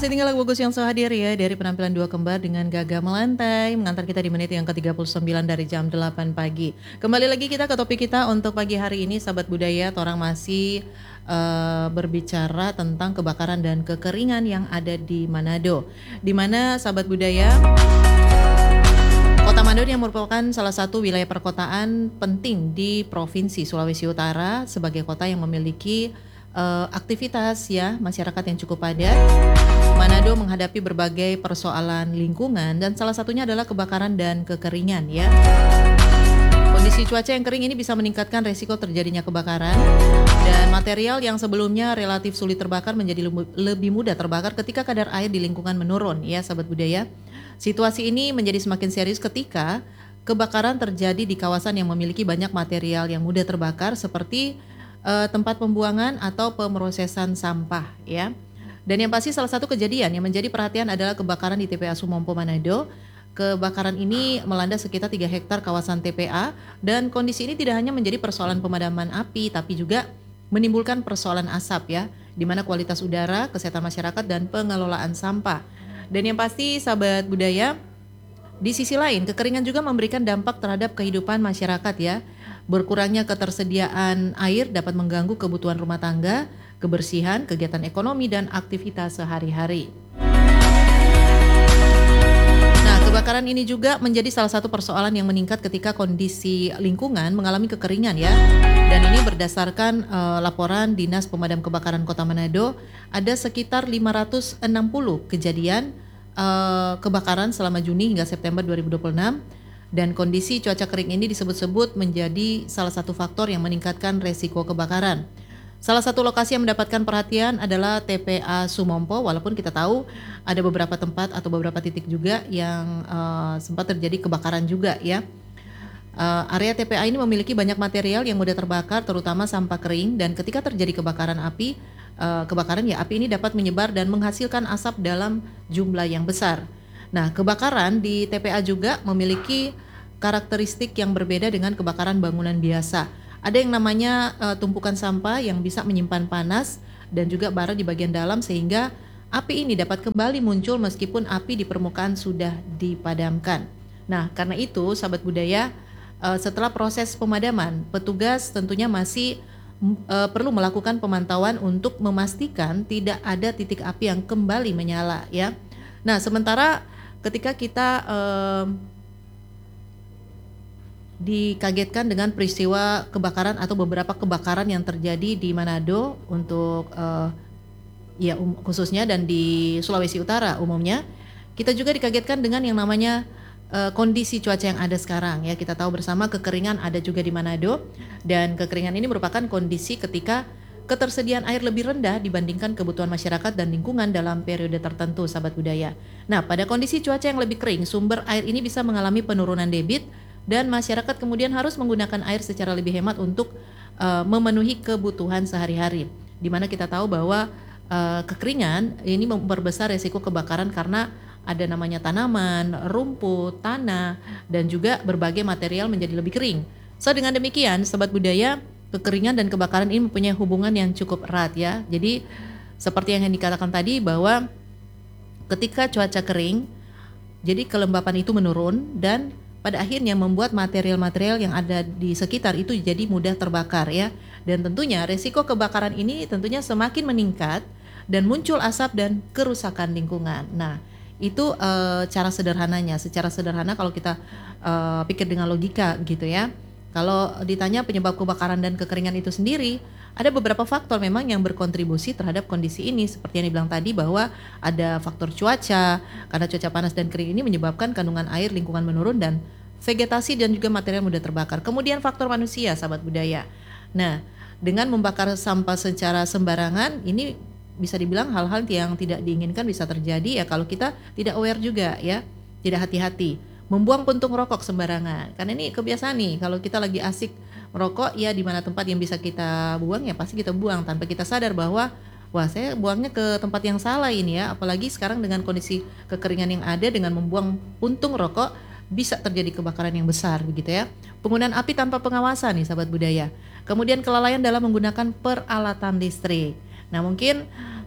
Masih tinggal lagu bagus yang hadir ya dari penampilan dua kembar dengan Gaga Melantai mengantar kita di menit yang ke-39 dari jam 8 pagi. Kembali lagi kita ke topik kita untuk pagi hari ini sahabat budaya. Orang masih berbicara tentang kebakaran dan kekeringan yang ada di Manado. Di mana sahabat budaya, Kota Manado yang merupakan salah satu wilayah perkotaan penting di Provinsi Sulawesi Utara sebagai kota yang memiliki aktivitas ya masyarakat yang cukup padat. Manado menghadapi berbagai persoalan lingkungan dan salah satunya adalah kebakaran dan kekeringan ya. Kondisi cuaca yang kering ini bisa meningkatkan resiko terjadinya kebakaran dan material yang sebelumnya relatif sulit terbakar menjadi lebih mudah terbakar ketika kadar air di lingkungan menurun ya sahabat budaya. Situasi ini menjadi semakin serius ketika kebakaran terjadi di kawasan yang memiliki banyak material yang mudah terbakar seperti tempat pembuangan atau pemrosesan sampah ya. Dan yang pasti salah satu kejadian yang menjadi perhatian adalah kebakaran di TPA Sumompo Manado. Kebakaran ini melanda sekitar 3 hektar kawasan TPA dan kondisi ini tidak hanya menjadi persoalan pemadaman api tapi juga menimbulkan persoalan asap ya, di mana kualitas udara, kesehatan masyarakat dan pengelolaan sampah. Dan yang pasti sahabat budaya, di sisi lain kekeringan juga memberikan dampak terhadap kehidupan masyarakat ya. Berkurangnya ketersediaan air dapat mengganggu kebutuhan rumah tangga, kebersihan, kegiatan ekonomi, dan aktivitas sehari-hari. Nah, kebakaran ini juga menjadi salah satu persoalan yang meningkat ketika kondisi lingkungan mengalami kekeringan ya. Dan ini berdasarkan laporan Dinas Pemadam Kebakaran Kota Manado, ada sekitar 560 kejadian kebakaran selama Juni hingga September 2026. Dan kondisi cuaca kering ini disebut-sebut menjadi salah satu faktor yang meningkatkan resiko kebakaran. Salah satu lokasi yang mendapatkan perhatian adalah TPA Sumompo, walaupun kita tahu ada beberapa tempat atau beberapa titik juga yang sempat terjadi kebakaran juga ya. Area TPA ini memiliki banyak material yang mudah terbakar, terutama sampah kering, dan ketika terjadi kebakaran api ini dapat menyebar dan menghasilkan asap dalam jumlah yang besar. Nah, kebakaran di TPA juga memiliki karakteristik yang berbeda dengan kebakaran bangunan biasa. Ada yang namanya tumpukan sampah yang bisa menyimpan panas dan juga bara di bagian dalam sehingga api ini dapat kembali muncul meskipun api di permukaan sudah dipadamkan. Nah, karena itu sahabat budaya, setelah proses pemadaman, petugas tentunya masih perlu melakukan pemantauan untuk memastikan tidak ada titik api yang kembali menyala ya. Nah, sementara ketika kita dikagetkan dengan peristiwa kebakaran atau beberapa kebakaran yang terjadi di Manado untuk khususnya dan di Sulawesi Utara umumnya, kita juga dikagetkan dengan yang namanya kondisi cuaca yang ada sekarang ya. Kita tahu bersama kekeringan ada juga di Manado dan kekeringan ini merupakan kondisi ketika ketersediaan air lebih rendah dibandingkan kebutuhan masyarakat dan lingkungan dalam periode tertentu sahabat budaya. Nah, pada kondisi cuaca yang lebih kering, sumber air ini bisa mengalami penurunan debit dan masyarakat kemudian harus menggunakan air secara lebih hemat untuk memenuhi kebutuhan sehari-hari. Di mana kita tahu bahwa kekeringan ini memperbesar resiko kebakaran karena ada namanya tanaman, rumput, tanah, dan juga berbagai material menjadi lebih kering. So dengan demikian, sahabat budaya, kekeringan dan kebakaran ini mempunyai hubungan yang cukup erat ya. Jadi seperti yang dikatakan tadi bahwa ketika cuaca kering, jadi kelembapan itu menurun dan pada akhirnya membuat material-material yang ada di sekitar itu jadi mudah terbakar ya. Dan tentunya resiko kebakaran ini tentunya semakin meningkat dan muncul asap dan kerusakan lingkungan. Nah, itu cara sederhananya. Secara sederhana kalau kita pikir dengan logika gitu ya. Kalau ditanya penyebab kebakaran dan kekeringan itu sendiri, ada beberapa faktor memang yang berkontribusi terhadap kondisi ini. Seperti yang dibilang tadi bahwa ada faktor cuaca, karena cuaca panas dan kering ini menyebabkan kandungan air lingkungan menurun dan vegetasi dan juga material mudah terbakar. Kemudian faktor manusia, sahabat budaya. Nah, dengan membakar sampah secara sembarangan, ini bisa dibilang hal-hal yang tidak diinginkan bisa terjadi ya kalau kita tidak aware juga ya, tidak hati-hati. Membuang puntung rokok sembarangan, karena ini kebiasaan nih, kalau kita lagi asik merokok ya di mana tempat yang bisa kita buang ya pasti kita buang tanpa kita sadar bahwa wah saya buangnya ke tempat yang salah ini ya. Apalagi sekarang dengan kondisi kekeringan yang ada, dengan membuang puntung rokok bisa terjadi kebakaran yang besar begitu ya. Penggunaan api tanpa pengawasan nih sahabat budaya. Kemudian kelalaian dalam menggunakan peralatan listrik. Nah mungkin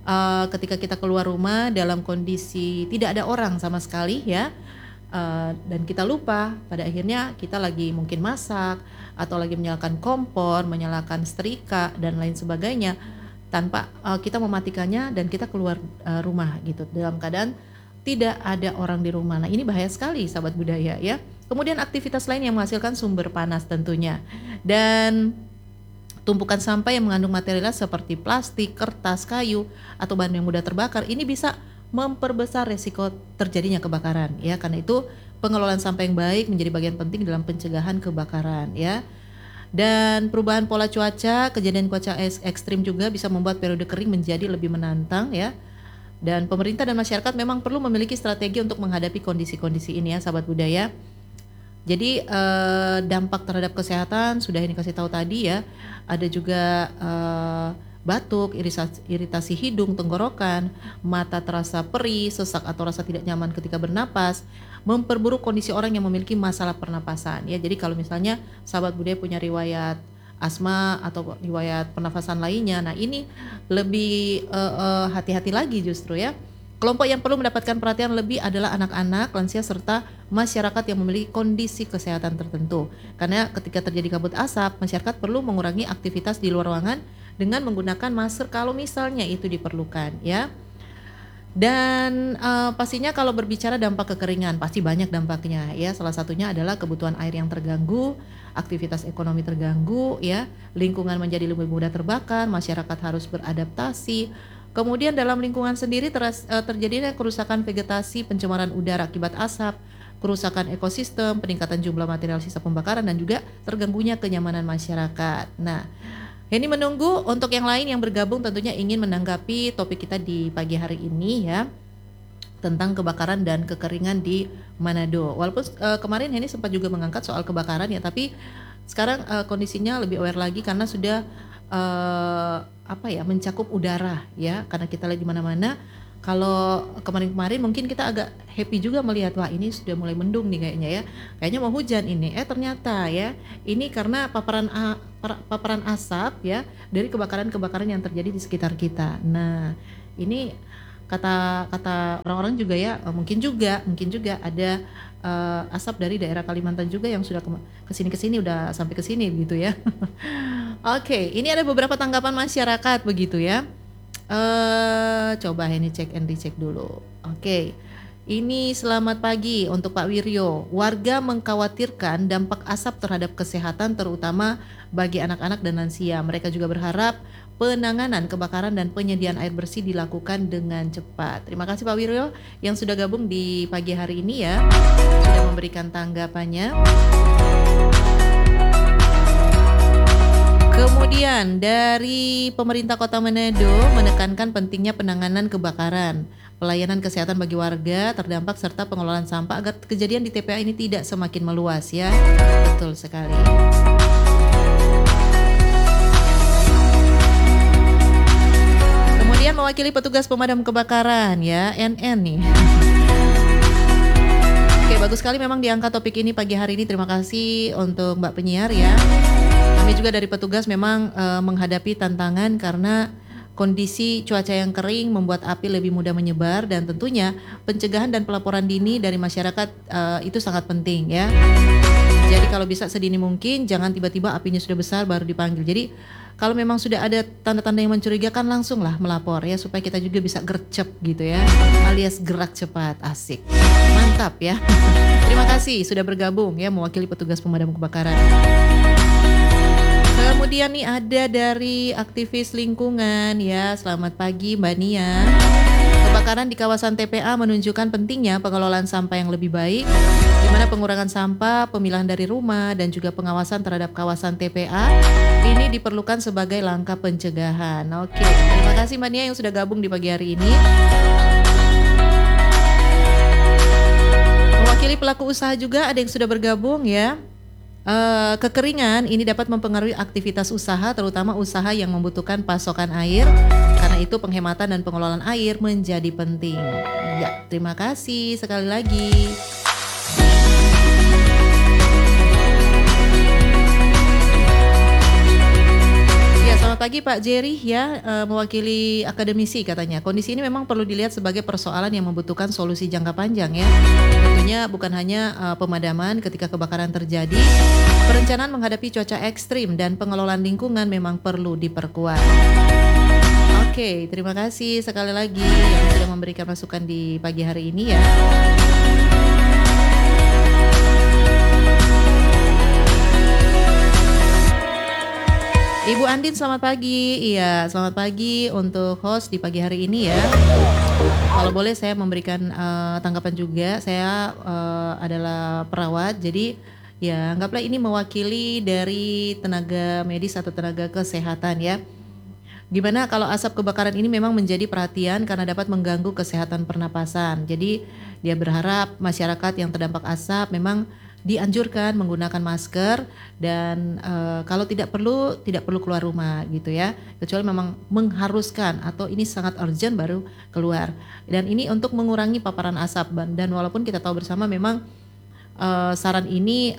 ketika kita keluar rumah dalam kondisi tidak ada orang sama sekali ya, dan kita lupa, pada akhirnya kita lagi mungkin masak atau lagi menyalakan kompor, menyalakan setrika dan lain sebagainya tanpa kita mematikannya, dan kita keluar rumah gitu dalam keadaan tidak ada orang di rumah. Nah, ini bahaya sekali sahabat budaya ya. Kemudian aktivitas lain yang menghasilkan sumber panas tentunya, dan tumpukan sampah yang mengandung material seperti plastik, kertas, kayu atau bahan yang mudah terbakar ini bisa memperbesar resiko terjadinya kebakaran ya. Karena itu pengelolaan sampah yang baik menjadi bagian penting dalam pencegahan kebakaran ya. Dan perubahan pola cuaca, kejadian cuaca ekstrim juga bisa membuat periode kering menjadi lebih menantang ya. Dan pemerintah dan masyarakat memang perlu memiliki strategi untuk menghadapi kondisi-kondisi ini ya sahabat budaya. Jadi dampak terhadap kesehatan sudah ini kasih tahu tadi ya. Ada juga batuk, iritasi hidung, tenggorokan, mata terasa perih, sesak atau rasa tidak nyaman ketika bernapas, memperburuk kondisi orang yang memiliki masalah pernapasan ya. Jadi kalau misalnya sahabat budaya punya riwayat asma atau riwayat pernafasan lainnya, nah ini lebih hati-hati lagi justru ya. Kelompok yang perlu mendapatkan perhatian lebih adalah anak-anak, lansia serta masyarakat yang memiliki kondisi kesehatan tertentu. Karena ketika terjadi kabut asap, masyarakat perlu mengurangi aktivitas di luar ruangan dengan menggunakan masker kalau misalnya itu diperlukan ya. Dan pastinya kalau berbicara dampak kekeringan pasti banyak dampaknya ya. Salah satunya adalah kebutuhan air yang terganggu, aktivitas ekonomi terganggu ya, lingkungan menjadi lebih mudah terbakar, masyarakat harus beradaptasi. Kemudian dalam lingkungan sendiri terjadinya kerusakan vegetasi, pencemaran udara akibat asap, kerusakan ekosistem, peningkatan jumlah material sisa pembakaran, dan juga terganggunya kenyamanan masyarakat. Nah, ini menunggu untuk yang lain yang bergabung tentunya ingin menanggapi topik kita di pagi hari ini ya, tentang kebakaran dan kekeringan di Manado. Walaupun kemarin ini sempat juga mengangkat soal kebakaran ya, tapi sekarang kondisinya lebih aware lagi karena sudah mencakup udara ya, karena kita lagi mana-mana. Kalau kemarin-kemarin mungkin kita agak happy juga melihat wah ini sudah mulai mendung nih kayaknya mau hujan ini, ternyata ya ini karena paparan asap ya dari kebakaran-kebakaran yang terjadi di sekitar kita. Nah ini kata orang-orang juga ya, mungkin juga ada asap dari daerah Kalimantan juga yang sudah kesini udah sampai kesini begitu ya. Oke, ini ada beberapa tanggapan masyarakat begitu ya. Coba ini cek and recheck dulu. Oke, ini selamat pagi untuk Pak Wiryo. Warga mengkhawatirkan dampak asap terhadap kesehatan terutama bagi anak-anak dan lansia. Mereka juga berharap penanganan kebakaran dan penyediaan air bersih dilakukan dengan cepat. Terima kasih Pak Wiryo yang sudah gabung di pagi hari ini ya, sudah memberikan tanggapannya. Kemudian dari pemerintah Kota Manado menekankan pentingnya penanganan kebakaran, pelayanan kesehatan bagi warga terdampak serta pengelolaan sampah agar kejadian di TPA ini tidak semakin meluas ya. Betul sekali. Kemudian mewakili petugas pemadam kebakaran ya, NN nih. Oke, bagus sekali memang diangkat topik ini pagi hari ini. Terima kasih untuk Mbak penyiar ya. Kami juga dari petugas memang menghadapi tantangan karena kondisi cuaca yang kering membuat api lebih mudah menyebar, dan tentunya pencegahan dan pelaporan dini dari masyarakat itu sangat penting ya. Jadi kalau bisa sedini mungkin, jangan tiba-tiba apinya sudah besar baru dipanggil. Jadi kalau memang sudah ada tanda-tanda yang mencurigakan, langsunglah melapor ya, supaya kita juga bisa gercep gitu ya, alias gerak cepat. Asik, mantap ya. Terima kasih sudah bergabung ya mewakili petugas pemadam kebakaran. Kemudian nih ada dari aktivis lingkungan ya, selamat pagi Mbak Nia. Kebakaran di kawasan TPA menunjukkan pentingnya pengelolaan sampah yang lebih baik, di mana pengurangan sampah, pemilahan dari rumah, dan juga pengawasan terhadap kawasan TPA ini diperlukan sebagai langkah pencegahan. Oke, terima kasih Mbak Nia yang sudah gabung di pagi hari ini. Mewakili pelaku usaha juga ada yang sudah bergabung ya. Kekeringan ini dapat mempengaruhi aktivitas usaha, terutama usaha yang membutuhkan pasokan air. Karena itu penghematan dan pengelolaan air menjadi penting. Ya, terima kasih sekali lagi. Ya, selamat pagi Pak Jerry ya, mewakili akademisi katanya. Kondisi ini memang perlu dilihat sebagai persoalan yang membutuhkan solusi jangka panjang ya. Tentunya bukan hanya pemadaman ketika kebakaran terjadi, perencanaan menghadapi cuaca ekstrim dan pengelolaan lingkungan memang perlu diperkuat. Oke, terima kasih sekali lagi yang sudah memberikan masukan di pagi hari ini ya. Ibu Andin selamat pagi. Iya, selamat pagi untuk host di pagi hari ini ya. Kalau boleh saya memberikan tanggapan juga. Saya adalah perawat, jadi ya anggaplah ini mewakili dari tenaga medis atau tenaga kesehatan ya. Gimana kalau asap kebakaran ini memang menjadi perhatian karena dapat mengganggu kesehatan pernapasan. Jadi dia berharap masyarakat yang terdampak asap memang dianjurkan menggunakan masker dan kalau tidak perlu keluar rumah gitu ya, kecuali memang mengharuskan atau ini sangat urgent baru keluar. Dan ini untuk mengurangi paparan asap, dan walaupun kita tahu bersama memang saran ini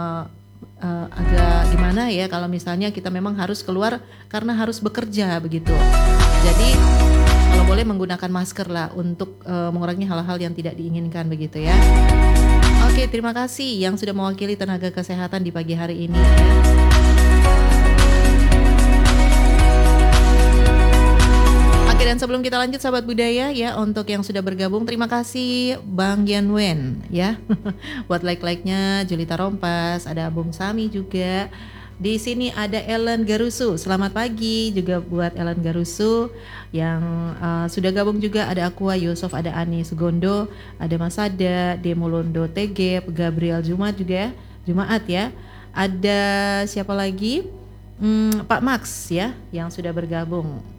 agak gimana ya kalau misalnya kita memang harus keluar karena harus bekerja begitu. Jadi kalau boleh menggunakan masker lah untuk mengurangi hal-hal yang tidak diinginkan begitu ya. Oke, terima kasih yang sudah mewakili tenaga kesehatan di pagi hari ini. Oke, dan sebelum kita lanjut sahabat budaya ya, untuk yang sudah bergabung terima kasih Bang Yanwen ya. Buat like-like-nya, Julita Rompas, ada Bung Sami juga. Di sini ada Ellen Garusu. Selamat pagi juga buat Ellen Garusu yang sudah gabung juga. Ada Aqua Yusuf, ada Ani Sugondo, ada Mas Ada, Demolondo Tegep, Gabriel Jumat juga ya. Jumaat ya. Ada siapa lagi? Pak Max ya yang sudah bergabung.